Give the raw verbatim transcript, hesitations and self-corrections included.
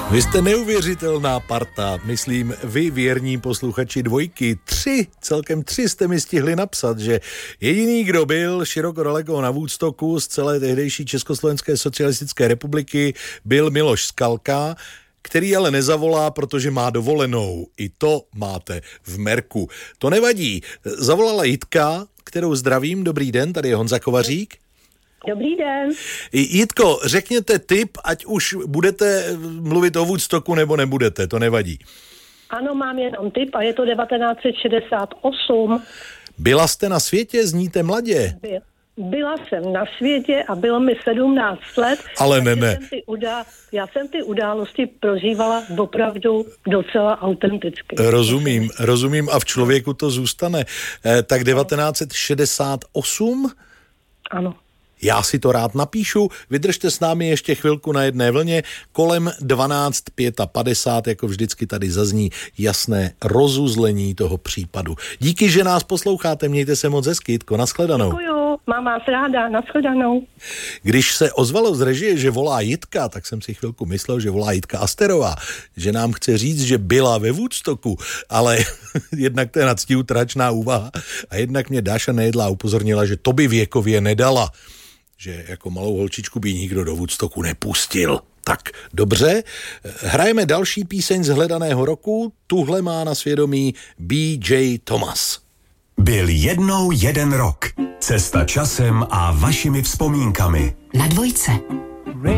Vy jste neuvěřitelná parta, myslím vy věrní posluchači dvojky. Tři, celkem tři jste mi stihli napsat, že jediný, kdo byl široko daleko na Woodstocku z celé tehdejší Československé socialistické republiky, byl Miloš Skalka, který ale nezavolá, protože má dovolenou. I to máte v merku. To nevadí. Zavolala Jitka, kterou zdravím. Dobrý den, tady je Honza Kovařík. Dobrý den. Jitko, řekněte tip, ať už budete mluvit o Woodstocku nebo nebudete, to nevadí. Ano, mám jenom tip a je to devatenáct set šedesát osm. Byla jste na světě, zníte mladě? By, byla jsem na světě a bylo mi sedmnáct let. Ale ne, ne. Jsem ty udá, já jsem ty události prožívala opravdu docela autenticky. Rozumím, rozumím a v člověku to zůstane. Eh, tak devatenáct set šedesát osm? Ano. Já si to rád napíšu, vydržte s námi ještě chvilku na jedné vlně, kolem dvanáct padesát pět, jako vždycky tady zazní jasné rozuzlení toho případu. Díky, že nás posloucháte, mějte se moc hezky, Jitko, nashledanou. Děkuju, mám vás ráda, nashledanou. Když se ozvalo z režie, že volá Jitka, tak jsem si chvilku myslel, že volá Jitka Asterová, že nám chce říct, že byla ve Woodstocku, ale jednak to je nadstiutračná úvaha a jednak mě Dáša Nejedlá upozornila, že to by věkově nedala, že jako malou holčičku by nikdo do Woodstocku nepustil. Tak, dobře, hrajeme další píseň z hledaného roku, tuhle má na svědomí B J Thomas. Byl jednou jeden rok. Cesta časem a vašimi vzpomínkami. Na dvojce.